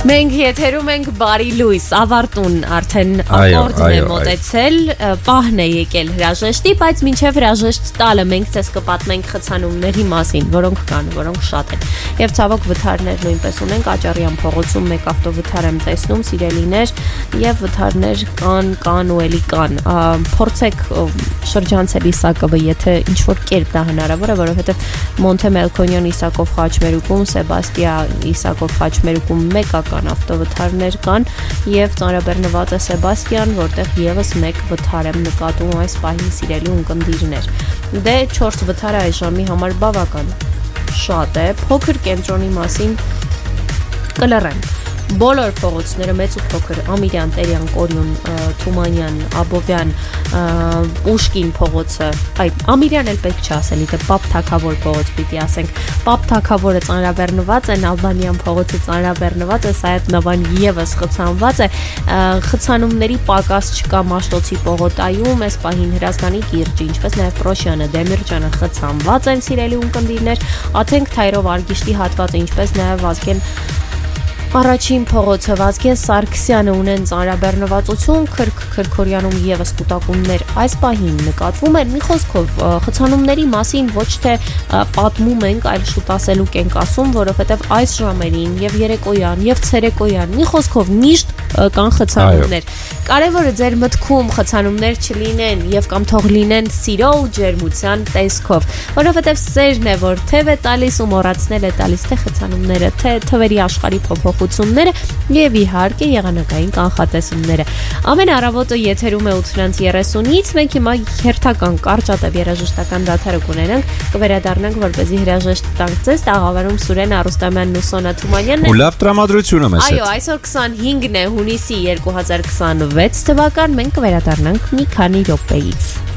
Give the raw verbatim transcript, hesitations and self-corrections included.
Մենք եթերում ենք բարի լույս, ավարտուն արդեն ակորդն է մոտեցել, պահն է եկել հրաժեշտի, բայց մինչև հրաժեշտ տալը մենք ձեզ կպատմենք խցանումների մասին, որոնք կան, որոնք շատ են։ Եվ ցավոք վթարներ նույնպես ունենք, Աճարյան փողոցում մեկ ավտովթար եմ տեսնում, սիրելիներ, եւ վթարներ կան, կան ու էլի կան։ Փորձեք շրջանցել Իսակովը, եթե ինչ որ կերպ դա հնարավոր է, որովհետեւ Մոնթե Մելքոնյան Իսակով խաչմերուկում, Սեբաստիա Իսակով խաչմերուկում մեկական ավտովթարներ կան եւ ծանրաբեռնված է Սեբաստիան, որտեղ եւս մեկ վթար եմ նկատում այս պահին սիրելի ունկնդիրներ։ Դե չորս վթարը այս ժամի համար բավական շատ է, փոքր կենտրոնի մասին կլռեմ։ Բոլոր փողոցները մեծ ու փոքր, Ամիրյան, Տերյան, Կորյուն, Թումանյան, Աբովյան, Պուշկին փողոցը, այ Ամիրյան էլ պետք չի ասելի, դե Պապ Թագավոր փողոց պիտի ասենք։ Պապ Թագավորը ծանրաբեռնված է, Նալբանյան փողոցը ծանրաբեռնված է, Սայաթ-Նավան եւս խցանված է, խցանումների պակաս չկա Մաշտոցի պողոտայում, այս պահին Հրազդանի կիրճը, ինչպես նաեւ Պրոշյանը, Դեմիրճյանը խցանված են սիրելի ունկնդիրներ, Աթենք Թայրով Արգիշտի հատվածը, ինչպես նաեւ Վազգեն Առաջին փողոցը Վազգեն Սարգսյանը ունեն ծանրաբեռնվածություն, Քրք Քրքորյանում եւս կուտակումներ այս պահին նկատվում են։ Մի խոսքով խցանումների մասին ոչ թե պատմում ենք, այլ շուտ ասելուկ ենք ասում, որովհետեւ այս ժամերին եւ երեկոյան եւ ցերեկոյան մի խոսքով միշտ կան խցանումներ։ Կարևորը ձեր մտքում խցանումներ չլինեն եւ կամ թող լինեն սիրո ու ջերմության տեսքով, որովհետեւ սերն է, որ թեև է տալիս ու մոռացնել է տալիս թե խցանումները, թե թվերի աշխարհի փոփոխությունները եւ իհարկե եղանակային կանխատեսումները։ Ամեն առավոտը եթերում է ութ երեսունից, մենք հիմա հերթական կարճատև երաժշտական դադարը կունենանք, կվերադառնանք որպեսզի հրաժեշտ տանք ձեզ, տաղավարում Սուրեն Արուստամյանն ու Սոնա Թումանյանն։ Ու լավ տրամադրությունը մեզ հետ։ Այո, այսօր քսանհինգն է հունիսի երկու հազար քսանվեց թվական, մենք կվերադառնանք մի քանի րոպեից։